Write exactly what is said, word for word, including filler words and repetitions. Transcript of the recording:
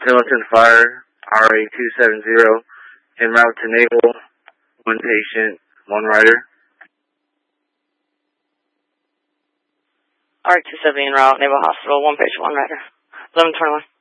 Pendleton Fire, R A two seven zero, en route to Naval, one patient, one rider. R A two seventy en route, Naval Hospital, one patient, one rider. eleven twenty-one.